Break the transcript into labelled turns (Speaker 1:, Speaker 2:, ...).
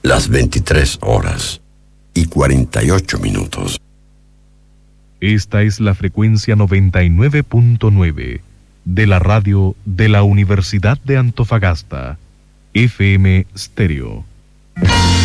Speaker 1: las 23:48.
Speaker 2: Esta es la frecuencia 99.9 de la radio de la Universidad de Antofagasta, FM Stereo.